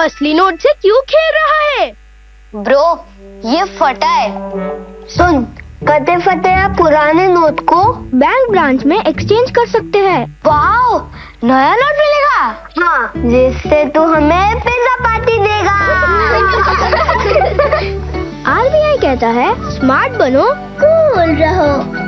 असली नोट से क्यों खेल रहा है? ब्रो, ये फटा है। सुन, कते फटे या पुराने नोट को बैंक ब्रांच में एक्सचेंज कर सकते हैं। वाओ, नया नोट मिलेगा? हाँ, जिससे तू हमें पिज्जा पार्टी देगा। RBI कहता है स्मार्ट बनो, कूल रहो।